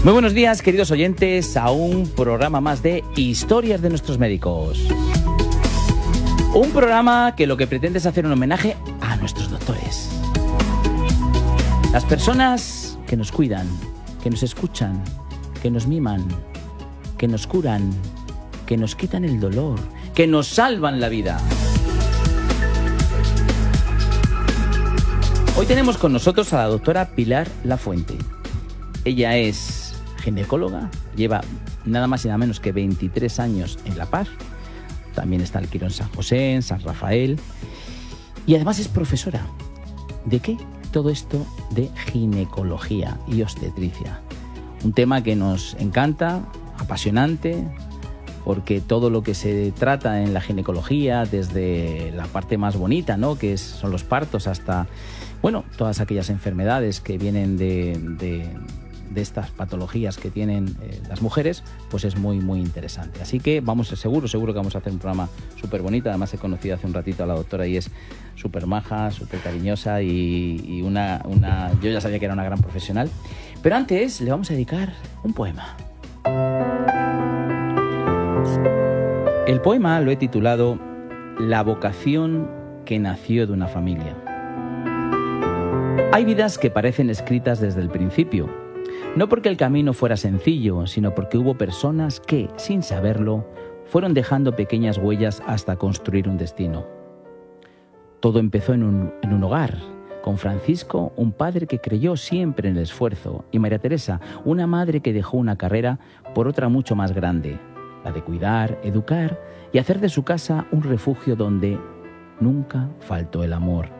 Muy buenos días, queridos oyentes, a un programa más de Historias de nuestros médicos. Un programa que lo que pretende es hacer un homenaje a nuestros doctores. Las personas que nos cuidan, que nos escuchan, que nos miman, que nos curan, que nos quitan el dolor, que nos salvan la vida. Hoy tenemos con nosotros a la doctora Pilar Lafuente. Ella es ginecóloga, lleva nada más y nada menos que 23 años en La Paz. También está el Quirón San José, en San Rafael. Y además es profesora. ¿De qué? Todo esto de ginecología y obstetricia. Un tema que nos encanta, apasionante, porque todo lo que se trata en la ginecología, desde la parte más bonita, ¿no?, que son los partos, hasta, bueno, todas aquellas enfermedades que vienen de estas patologías que tienen las mujeres, pues es muy, muy interesante. Así que seguro que vamos a hacer un programa súper bonito. Además he conocido hace un ratito a la doctora y es súper maja, súper cariñosa y yo ya sabía que era una gran profesional. Pero antes le vamos a dedicar un poema. El poema lo he titulado La vocación que nació de una familia. Hay vidas que parecen escritas desde el principio, no porque el camino fuera sencillo, sino porque hubo personas que, sin saberlo, fueron dejando pequeñas huellas hasta construir un destino. Todo empezó en un hogar, con Francisco, un padre que creyó siempre en el esfuerzo, y María Teresa, una madre que dejó una carrera por otra mucho más grande, la de cuidar, educar y hacer de su casa un refugio donde nunca faltó el amor.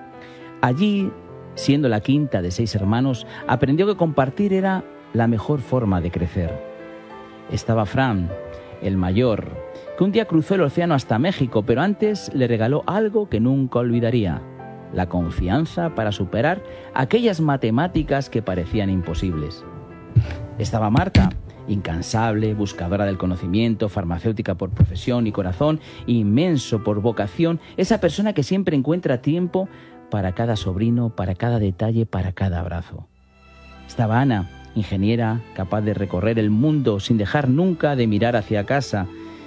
Allí, siendo la quinta de 6 hermanos, aprendió que compartir era la mejor forma de crecer. Estaba Fran, el mayor, que un día cruzó el océano hasta México, pero antes le regaló algo que nunca olvidaría: la confianza para superar aquellas matemáticas que parecían imposibles. Estaba Marta, incansable, buscadora del conocimiento, farmacéutica por profesión y corazón, inmenso por vocación, esa persona que siempre encuentra tiempo para cada sobrino, para cada detalle, para cada abrazo. Estaba Ana, ingeniera, capaz de recorrer el mundo sin dejar nunca de mirar hacia casa.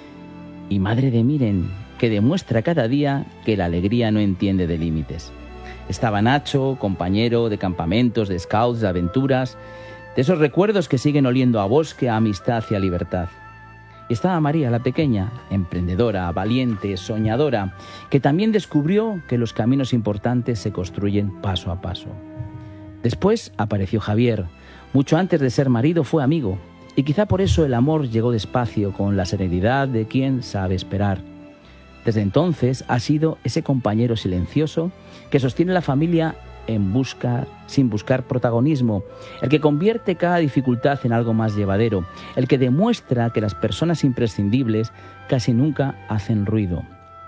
Y madre de Miren, que demuestra cada día que la alegría no entiende de límites. Estaba Nacho, compañero de campamentos, de scouts, de aventuras, de esos recuerdos que siguen oliendo a bosque, a amistad y a libertad. Y estaba María, la pequeña, emprendedora, valiente, soñadora, que también descubrió que los caminos importantes se construyen paso a paso. Después apareció Javier. Mucho antes de ser marido fue amigo, y quizá por eso el amor llegó despacio, con la serenidad de quien sabe esperar. Desde entonces ha sido ese compañero silencioso que sostiene la familia sin buscar protagonismo, el que convierte cada dificultad en algo más llevadero, el que demuestra que las personas imprescindibles casi nunca hacen ruido.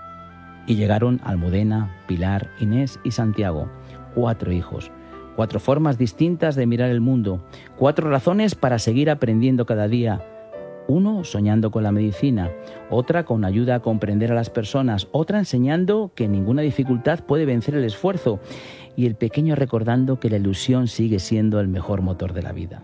Y llegaron Almudena, Pilar, Inés y Santiago, 4 hijos, 4 formas distintas de mirar el mundo, 4 razones para seguir aprendiendo cada día. Uno soñando con la medicina, otra con ayuda a comprender a las personas, otra enseñando que ninguna dificultad puede vencer el esfuerzo, y el pequeño recordando que la ilusión sigue siendo el mejor motor de la vida.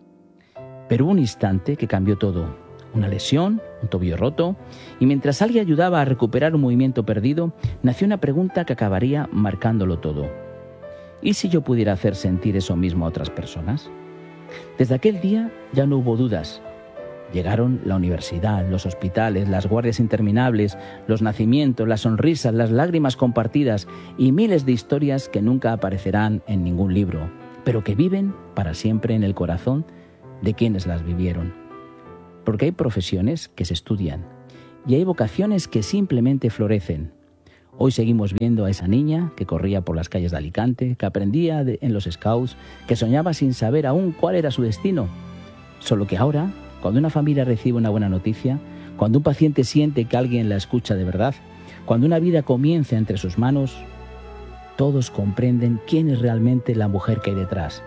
Pero hubo un instante que cambió todo. Una lesión, un tobillo roto, y mientras alguien ayudaba a recuperar un movimiento perdido, nació una pregunta que acabaría marcándolo todo. ¿Y si yo pudiera hacer sentir eso mismo a otras personas? Desde aquel día ya no hubo dudas. Llegaron la universidad, los hospitales, las guardias interminables, los nacimientos, las sonrisas, las lágrimas compartidas y miles de historias que nunca aparecerán en ningún libro, pero que viven para siempre en el corazón de quienes las vivieron. Porque hay profesiones que se estudian y hay vocaciones que simplemente florecen. Hoy seguimos viendo a esa niña que corría por las calles de Alicante, que aprendía en los scouts, que soñaba sin saber aún cuál era su destino. Solo que ahora, cuando una familia recibe una buena noticia, cuando un paciente siente que alguien la escucha de verdad, cuando una vida comienza entre sus manos, todos comprenden quién es realmente la mujer que hay detrás.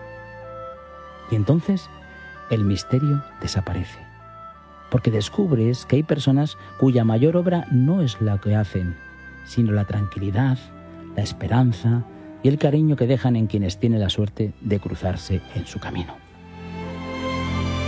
Y entonces el misterio desaparece, porque descubres que hay personas cuya mayor obra no es la que hacen, sino la tranquilidad, la esperanza y el cariño que dejan en quienes tienen la suerte de cruzarse en su camino.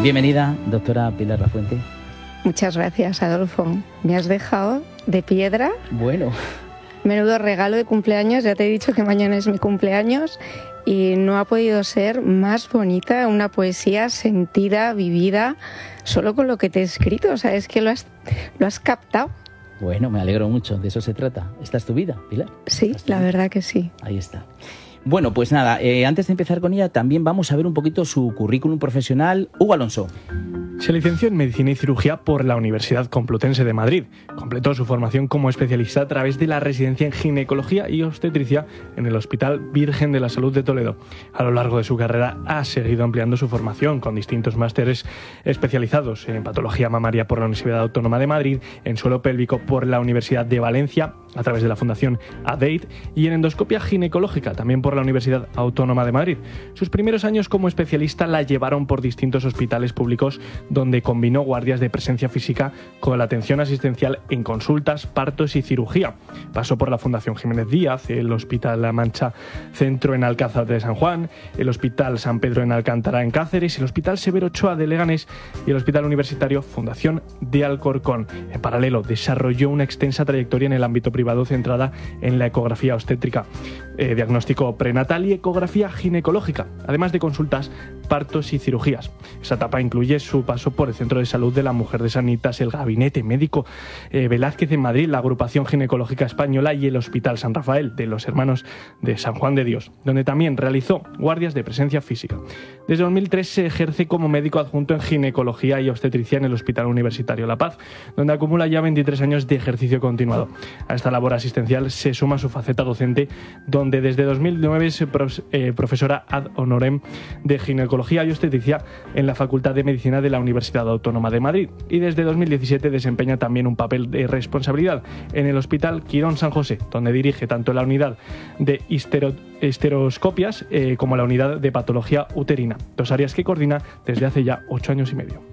Bienvenida, doctora Pilar Lafuente. Muchas gracias, Adolfo. Me has dejado de piedra. Bueno. Menudo regalo de cumpleaños. Ya te he dicho que mañana es mi cumpleaños y no ha podido ser más bonita, una poesía sentida, vivida, solo con lo que te he escrito. O sea, es que lo has captado. Bueno, me alegro mucho, de eso se trata. ¿Esta es tu vida, Pilar? Sí, la verdad que sí. Ahí está. Bueno, pues nada, antes de empezar con ella, también vamos a ver un poquito su currículum profesional. Hugo Alonso. Se licenció en Medicina y Cirugía por la Universidad Complutense de Madrid. Completó su formación como especialista a través de la residencia en ginecología y obstetricia en el Hospital Virgen de la Salud de Toledo. A lo largo de su carrera ha seguido ampliando su formación con distintos másteres especializados en patología mamaria por la Universidad Autónoma de Madrid, en suelo pélvico por la Universidad de Valencia a través de la Fundación ADEID y en endoscopia ginecológica también por la Universidad Autónoma de Madrid. Sus primeros años como especialista la llevaron por distintos hospitales públicos donde combinó guardias de presencia física con la atención asistencial en consultas, partos y cirugía. Pasó por la Fundación Jiménez Díaz, el Hospital La Mancha Centro en Alcázar de San Juan, el Hospital San Pedro en Alcántara en Cáceres, el Hospital Severo Ochoa de Leganés y el Hospital Universitario Fundación de Alcorcón. En paralelo, desarrolló una extensa trayectoria en el ámbito privado centrada en la ecografía obstétrica, diagnóstico prenatal y ecografía ginecológica, además de consultas, partos y cirugías. Esa etapa incluye su paso por el Centro de Salud de la Mujer de Sanitas, el Gabinete Médico Velázquez en Madrid, la Agrupación Ginecológica Española y el Hospital San Rafael de los Hermanos de San Juan de Dios, donde también realizó guardias de presencia física. Desde 2003 se ejerce como médico adjunto en ginecología y obstetricia en el Hospital Universitario La Paz, donde acumula ya 23 años de ejercicio continuado. A esta labor asistencial se suma su faceta docente, donde desde 2009 es profesora ad honorem de ginecología y obstetricia en la Facultad de Medicina de la Universidad Autónoma de Madrid, y desde 2017 desempeña también un papel de responsabilidad en el Hospital Quirón San José, donde dirige tanto la unidad de histeroscopias como la unidad de patología uterina, dos áreas que coordina desde hace ya 8 años y medio.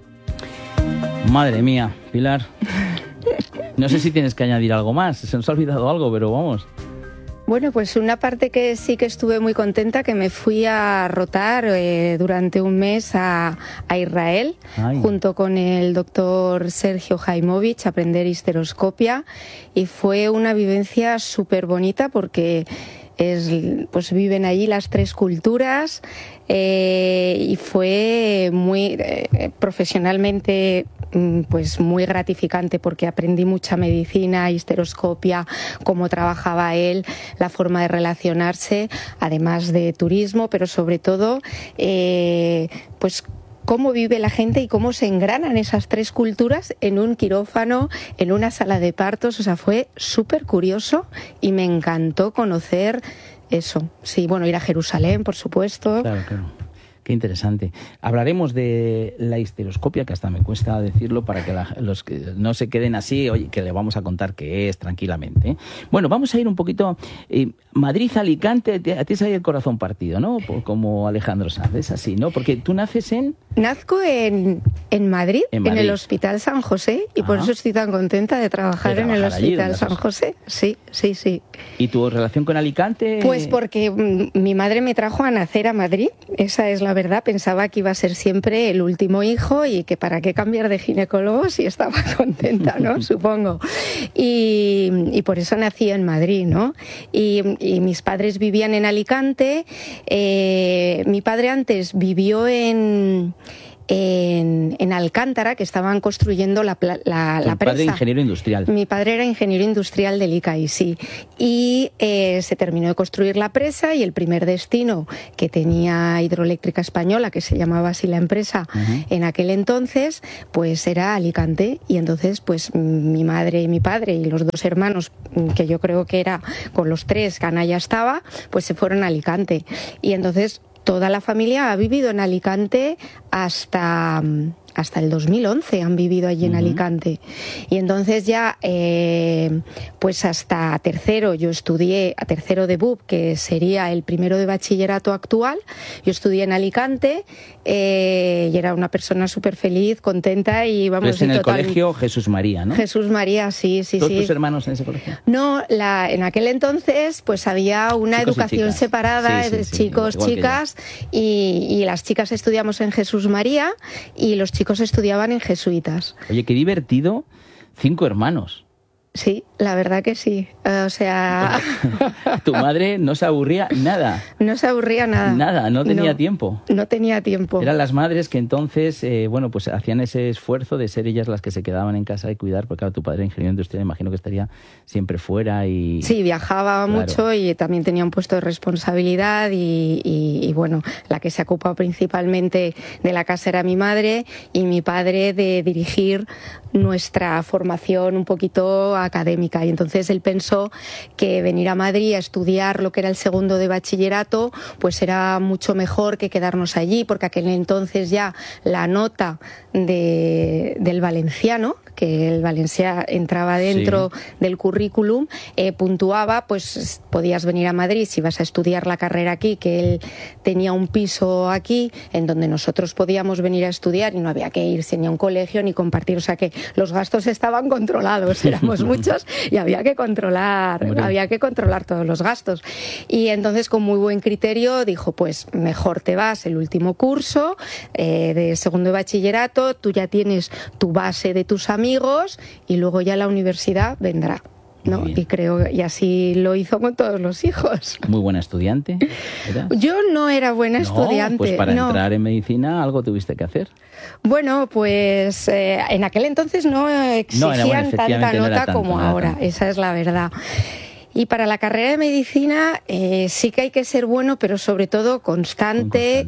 Madre mía, Pilar. No sé si tienes que añadir algo más, se nos ha olvidado algo, pero vamos. Bueno, pues una parte que sí que estuve muy contenta, que me fui a rotar durante un mes a Israel, junto con el doctor Sergio Jaimovich, a aprender histeroscopia, y fue una vivencia súper bonita porque pues viven allí las tres culturas, y fue muy profesionalmente pues muy gratificante porque aprendí mucha medicina, histeroscopia, cómo trabajaba él, la forma de relacionarse, además de turismo, pero sobre todo pues cómo vive la gente y cómo se engranan esas tres culturas en un quirófano, en una sala de partos. O sea, fue súper curioso y me encantó conocer eso. Sí, bueno, ir a Jerusalén, por supuesto. Claro, claro. Qué interesante. Hablaremos de la histeroscopia, que hasta me cuesta decirlo para que los que no se queden así, oye, que le vamos a contar qué es tranquilamente. Bueno, vamos a ir un poquito. Madrid-Alicante, a ti sale el corazón partido, ¿no? Como Alejandro Sanz, es así, ¿no? Porque tú naces en... Nazco en Madrid, en el Hospital San José, y por eso estoy tan contenta de trabajar en el Hospital San José. Sí, sí, sí. ¿Y tu relación con Alicante? Pues porque mi madre me trajo a nacer a Madrid, esa es la verdad. Pensaba que iba a ser siempre el último hijo y que para qué cambiar de ginecólogo si estaba contenta, ¿no? Supongo. Y por eso nací en Madrid, ¿no? Y mis padres vivían en Alicante. Mi padre antes vivió en Alcántara, que estaban construyendo la presa. ¿Tu padre ingeniero industrial? Mi padre era ingeniero industrial del ICAI, sí. Y se terminó de construir la presa y el primer destino que tenía Hidroeléctrica Española, que se llamaba así la empresa en aquel entonces, pues era Alicante. Y entonces pues mi madre y mi padre y los dos hermanos, que yo creo que era con los tres, Ana ya estaba, pues se fueron a Alicante. Y entonces toda la familia ha vivido en Alicante hasta hasta el 2011 han vivido allí en Alicante. Y entonces ya, pues hasta tercero, yo estudié a tercero de BUP, que sería el primero de bachillerato actual. Yo estudié en Alicante y era una persona súper feliz, contenta y vamos... Pues en el colegio Jesús María, ¿no? Jesús María, sí. ¿Todos tus hermanos en ese colegio? No, en aquel entonces pues había una chicos educación separada de chicos, chicas, y las chicas estudiamos en Jesús María y los chicos estudiaban en jesuitas. Oye, qué divertido, 5 hermanos. Sí, la verdad que sí. O sea... Tu madre no se aburría nada. No se aburría nada. Nada, no tenía tiempo. No tenía tiempo. Eran las madres que entonces, bueno, pues hacían ese esfuerzo de ser ellas las que se quedaban en casa y cuidar, porque claro, tu padre ingeniero industrial, imagino que estaría siempre fuera y... Sí, viajaba mucho y también tenía un puesto de responsabilidad y bueno, la que se ocupaba principalmente de la casa era mi madre y mi padre de dirigir nuestra formación un poquito académica, y entonces él pensó que venir a Madrid a estudiar lo que era el segundo de bachillerato pues era mucho mejor que quedarnos allí, porque aquel entonces ya la nota del valenciano, que el valencià entraba dentro del currículum, puntuaba, pues podías venir a Madrid si vas a estudiar la carrera aquí, que él tenía un piso aquí en donde nosotros podíamos venir a estudiar y no había que irse ni a un colegio ni compartir, o sea que los gastos estaban controlados, éramos muchos y había que controlar todos los gastos. Y entonces con muy buen criterio dijo, pues mejor te vas el último curso de segundo de bachillerato, tú ya tienes tu base de tus amigos y luego ya la universidad vendrá, ¿no? Y creo, y así lo hizo con todos los hijos. Muy buena estudiante, ¿eras? Yo no era buena estudiante. Pues para entrar en medicina algo tuviste que hacer. Bueno, pues en aquel entonces no exigían tanta nota como ahora, esa es la verdad. Y para la carrera de medicina sí que hay que ser bueno, pero sobre todo constante,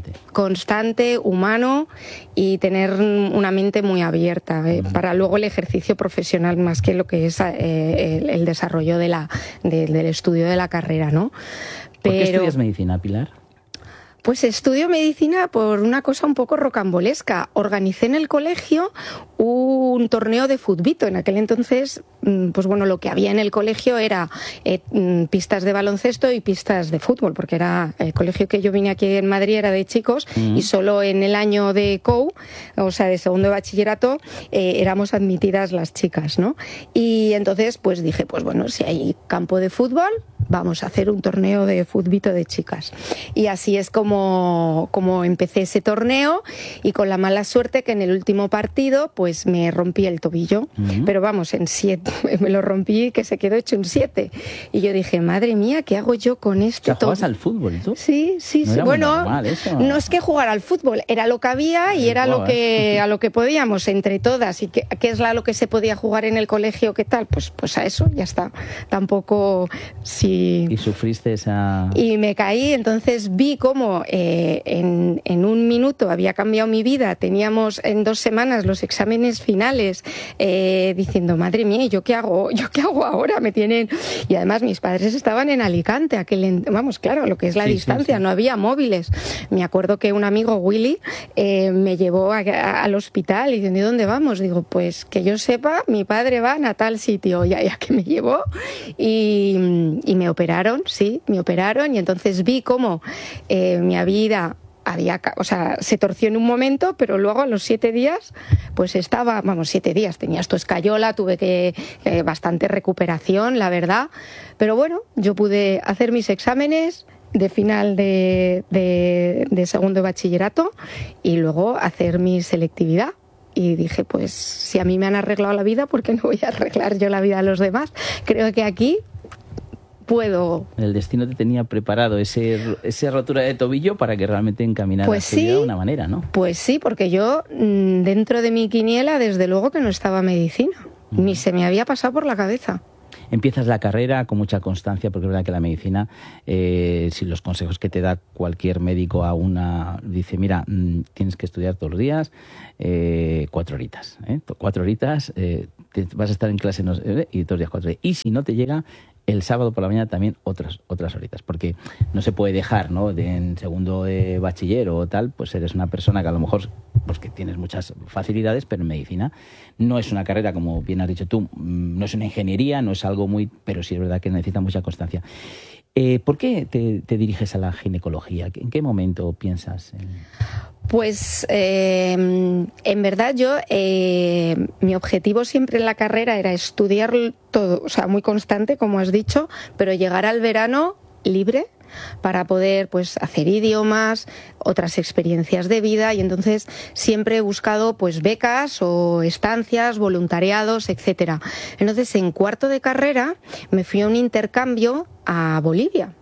humano y tener una mente muy abierta para luego el ejercicio profesional más que lo que es el desarrollo del estudio de la carrera, ¿no? ¿Por qué estudias medicina, Pilar? Pues estudio medicina por una cosa un poco rocambolesca. Organicé en el colegio un torneo de futbito. En aquel entonces, pues bueno, lo que había en el colegio era pistas de baloncesto y pistas de fútbol, porque era el colegio que yo vine aquí en Madrid era de chicos y solo en el año de COU, o sea, de segundo de bachillerato, éramos admitidas las chicas, ¿no? Y entonces, pues dije, pues bueno, si hay campo de fútbol, vamos a hacer un torneo de futbito de chicas. Y así es como empecé ese torneo, y con la mala suerte que en el último partido pues me rompí el tobillo, pero vamos, en 7 me lo rompí que se quedó hecho un 7. Y yo dije, madre mía, ¿qué hago yo con este tobillo? ¿Jugabas al fútbol tú? Sí. No bueno, no es que jugar al fútbol, era lo que había y era a lo que podíamos entre todas. ¿Y qué es lo que se podía jugar en el colegio? ¿Qué tal? Pues a eso, ya está. Tampoco... Sí. ¿Y sufriste esa...? Y me caí, entonces vi cómo en un minuto había cambiado mi vida. Teníamos en 2 semanas los exámenes finales, diciendo, madre mía, ¿yo qué hago ahora? Me tienen... Y además mis padres estaban en Alicante, vamos, claro, lo que es la distancia, no había móviles. Me acuerdo que un amigo, Willy, me llevó al hospital y dice, ¿de dónde vamos? Digo, pues que yo sepa, mi padre va a tal sitio, ya que me llevó, y me operaron, y entonces vi cómo mi vida se torció en un momento, pero luego a los 7 días, pues 7 días, tenías tu escayola, tuve que bastante recuperación, la verdad, pero bueno, yo pude hacer mis exámenes de final de segundo de bachillerato y luego hacer mi selectividad. Y dije, pues si a mí me han arreglado la vida, ¿por qué no voy a arreglar yo la vida a los demás? Creo que aquí puedo... El destino te tenía preparado esa rotura de tobillo para que realmente encaminaras tu vida de una manera, ¿no? Pues sí, porque yo dentro de mi quiniela desde luego que no estaba medicina, ni se me había pasado por la cabeza. Empiezas la carrera con mucha constancia, porque es verdad que la medicina, si los consejos que te da cualquier médico dice, mira, tienes que estudiar todos los días 4 horitas. 4 horitas, vas a estar en clase y todos los días 4 horas. Y si no te llega, el sábado por la mañana también otras horitas, porque no se puede dejar, ¿no? En segundo de bachiller o tal, pues eres una persona que a lo mejor pues que tienes muchas facilidades, pero en medicina no es una carrera, como bien has dicho tú, no es una ingeniería, no es algo muy... pero sí es verdad que necesita mucha constancia. ¿Por qué te diriges a la ginecología? ¿En qué momento piensas en...? Pues en verdad yo, mi objetivo siempre en la carrera era estudiar todo, o sea, muy constante, como has dicho, pero llegar al verano libre para poder pues hacer idiomas, otras experiencias de vida, y entonces siempre he buscado pues becas o estancias, voluntariados, etcétera. Entonces en cuarto de carrera me fui a un intercambio a Bolivia.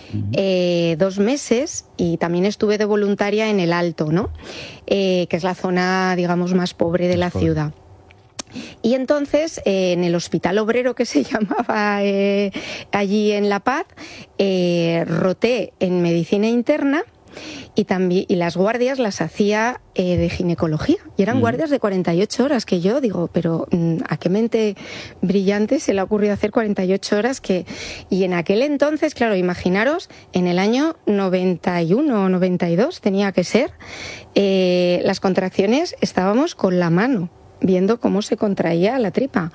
2 meses, y también estuve de voluntaria en el Alto, ¿no? Que es la zona, digamos, más pobre de la ciudad. Y entonces, en el Hospital Obrero, que se llamaba allí en La Paz, roté en medicina interna, y las guardias las hacía de ginecología, y eran guardias de 48 horas, que yo digo, pero ¿a qué mente brillante se le ha ocurrido hacer 48 horas? Y en aquel entonces, claro, imaginaros, en el año 91 o 92 tenía que ser, las contracciones estábamos con la mano, viendo cómo se contraía la tripa.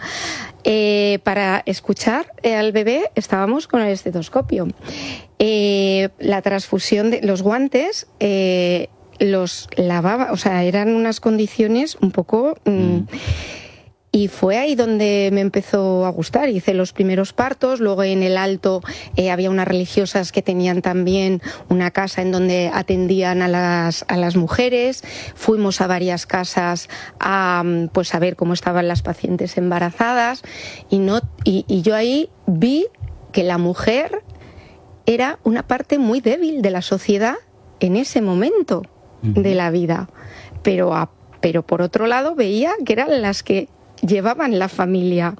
Para escuchar al bebé estábamos con el estetoscopio. La transfusión de los guantes los lavaba, o sea, eran unas condiciones un poco... Y fue ahí donde me empezó a gustar. Hice los primeros partos, luego en el Alto había unas religiosas que tenían también una casa en donde atendían a las mujeres. Fuimos a varias casas a ver cómo estaban las pacientes embarazadas, y yo ahí vi que la mujer era una parte muy débil de la sociedad en ese momento de la vida. Pero por otro lado veía que eran las que llevaban la familia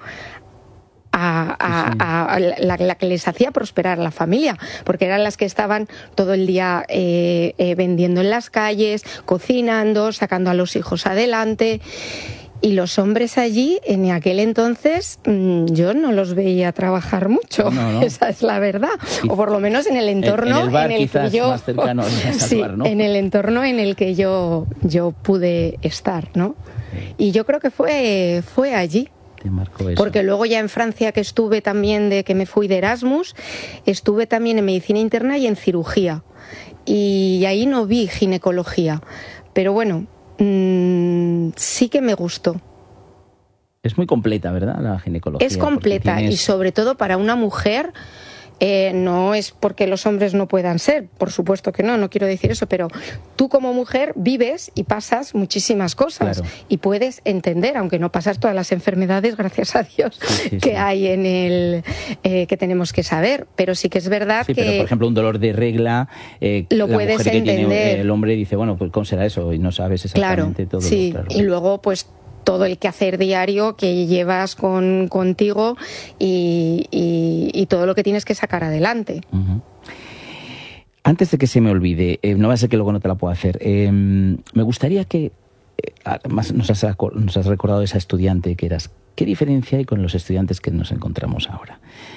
a la que les hacía prosperar la familia, porque eran las que estaban todo el día vendiendo en las calles, cocinando, sacando a los hijos adelante. Y los hombres allí, en aquel entonces, yo no los veía trabajar mucho, no. Esa es la verdad. O por lo menos en el entorno en el bar, en el que yo... más cercano sí, bar, ¿no? En el entorno en el que yo pude estar, ¿no? Y yo creo que fue allí. Te marcó eso. Porque luego ya en Francia, que estuve también, que me fui de Erasmus, estuve también en medicina interna y en cirugía. Y ahí no vi ginecología. Pero bueno, sí que me gustó. Es muy completa, ¿verdad? La ginecología. Es completa, y sobre todo para una mujer. No es porque los hombres no puedan ser, por supuesto que no quiero decir eso, pero tú como mujer vives y pasas muchísimas cosas, claro, y puedes entender, aunque no pasas todas las enfermedades, gracias a Dios, que hay en el que tenemos que saber, pero sí que es verdad que... pero por ejemplo un dolor de regla, lo la puedes mujer entender. Que tiene el hombre dice, bueno, pues ¿cómo será eso? Y no sabes exactamente todo. Sí, claro. Y luego pues todo el quehacer diario que llevas contigo y todo lo que tienes que sacar adelante. Antes de que se me olvide, no va a ser que luego no te la pueda hacer, me gustaría que, además nos has recordado esa estudiante que eras, ¿qué diferencia hay con los estudiantes que nos encontramos ahora?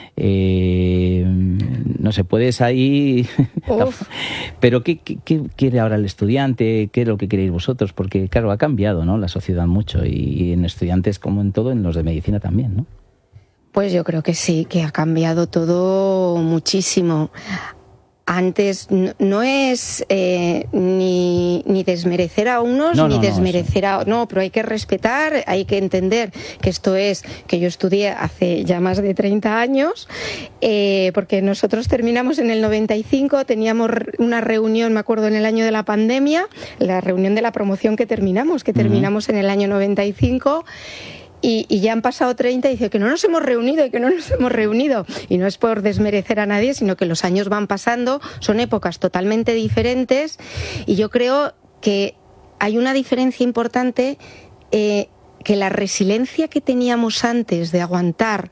No sé, puedes ahí... Pero ¿qué quiere ahora el estudiante? ¿Qué es lo que queréis vosotros? Porque claro, ha cambiado, ¿no?, la sociedad mucho, y en estudiantes como en todo, en los de medicina también, ¿no? Pues yo creo que sí, que ha cambiado todo muchísimo. Antes no es ni desmerecer a unos ni desmerecer a... No, pero hay que respetar, hay que entender que esto es que yo estudié hace ya más de 30 años, porque nosotros terminamos en el 95, teníamos una reunión, me acuerdo, en el año de la pandemia, la reunión de la promoción que terminamos en el año 95... Y ya han pasado 30 y dice que no nos hemos reunido. Y no es por desmerecer a nadie, sino que los años van pasando, son épocas totalmente diferentes, y yo creo que hay una diferencia importante, que la resiliencia que teníamos antes de aguantar,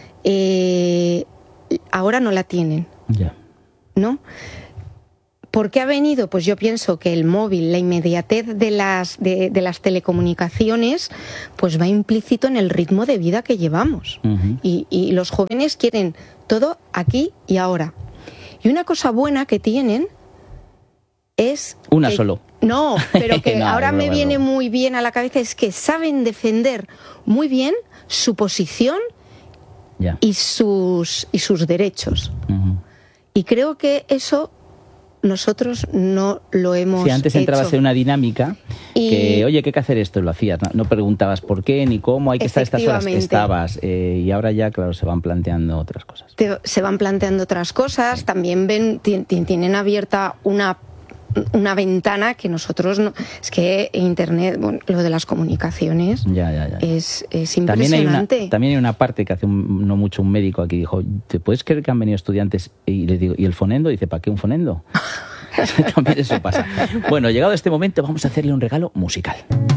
ahora no la tienen. Ya. ¿No? ¿Por qué ha venido? Pues yo pienso que el móvil, la inmediatez de las telecomunicaciones, pues va implícito en el ritmo de vida que llevamos. Y los jóvenes quieren todo aquí y ahora. Y una cosa buena que tienen es... Una solo. No, pero que No, ahora es me broma, viene es broma. muy bien a la cabeza, es que saben defender muy bien su posición Ya. y sus derechos. Ujú. Y creo que eso nosotros no lo hemos Si antes hecho. entrabas en una dinámica que, Y- oye, ¿qué hay que hacer esto? Lo hacías, no preguntabas por qué ni cómo, hay que estar estas horas, Efectivamente. estabas. Y ahora ya, claro, se van planteando otras cosas. Se van planteando otras cosas, también tienen abierta una ventana que nosotros no... Es que Internet, bueno, lo de las comunicaciones Ya. es También hay, impresionante. también hay una parte que hace no mucho un médico aquí dijo, ¿te puedes creer que han venido estudiantes? Y le digo, ¿y el fonendo? Dice, ¿para qué un fonendo? También eso pasa. Bueno, llegado este momento vamos a hacerle un regalo musical.